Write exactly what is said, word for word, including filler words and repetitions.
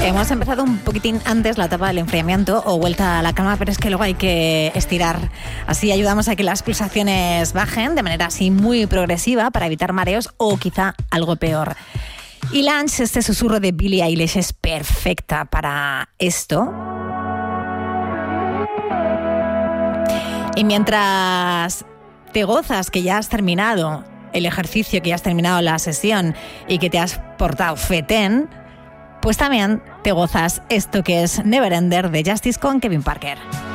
Hemos empezado un poquitín antes la etapa del enfriamiento o vuelta a la cama, pero es que luego hay que estirar. Así ayudamos a que las pulsaciones bajen de manera así muy progresiva para evitar mareos o quizá algo peor. Y Lunch, este susurro de Billie Eilish, es perfecta para esto. Y mientras te gozas que ya has terminado el ejercicio, que ya has terminado la sesión y que te has portado fetén, pues también te gozas esto que es Neverender de Justice con Kevin Parker.